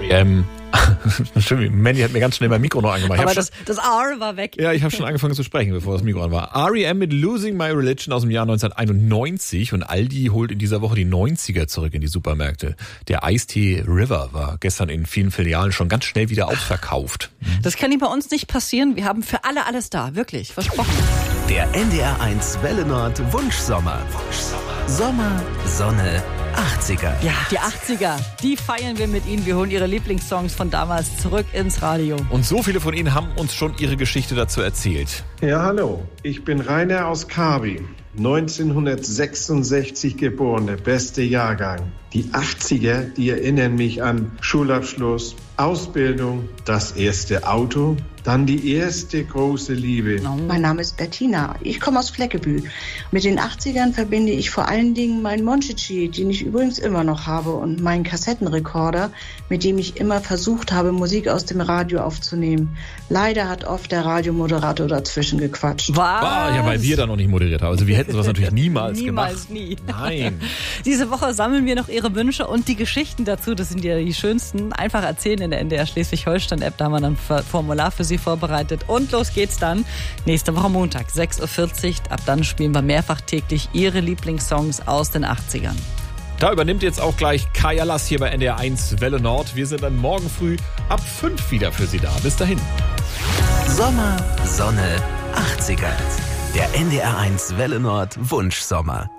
R.E.M. Stimmt, Mandy hat mir ganz schnell mein Mikro noch angemacht. Aber das R war weg. Ja, ich habe schon angefangen zu sprechen, bevor das Mikro an war. R.E.M. mit Losing My Religion aus dem Jahr 1991 und Aldi holt in dieser Woche die 90er zurück in die Supermärkte. Der Eistee River war gestern in vielen Filialen schon ganz schnell wieder ausverkauft. Das kann bei uns nicht passieren. Wir haben für alle alles da, wirklich, versprochen. Der NDR1 Welle Nord Wunschsommer. Sommer, Sonne, 80er. Ja, die 80er, die feiern wir mit Ihnen. Wir holen Ihre Lieblingssongs von damals zurück ins Radio. Und so viele von Ihnen haben uns schon ihre Geschichte dazu erzählt. Ja, hallo. Ich bin Rainer aus Kabi. 1966 geboren, der beste Jahrgang. Die 80er, die erinnern mich an Schulabschluss, Ausbildung, das erste Auto, dann die erste große Liebe. Mein Name ist Bettina. Ich komme aus Fleckebü. Mit den 80ern verbinde ich vor allen Dingen meinen Monchichi, den ich übrigens immer noch habe, und meinen Kassettenrekorder, mit dem ich immer versucht habe, Musik aus dem Radio aufzunehmen. Leider hat oft der Radiomoderator dazwischen gequatscht. Was? Ja, weil wir da noch nicht moderiert haben. Also wir hätten sowas natürlich niemals gemacht. Nie. Nein. Diese Woche sammeln wir noch Ihre Wünsche und die Geschichten dazu. Das sind ja die schönsten. Einfach erzählen in der NDR Schleswig-Holstein-App. Da haben wir dann ein Formular für Sie vorbereitet. Und los geht's dann. Nächste Woche Montag, 6.40 Uhr. Ab dann spielen wir mehrfach täglich Ihre Lieblingssongs aus den 80ern. Da übernimmt jetzt auch gleich Kaya Lass hier bei NDR1 Welle Nord. Wir sind dann morgen früh ab 5 wieder für Sie da. Bis dahin. Sommer, Sonne, 80er. Der NDR1 Welle Nord Wunschsommer.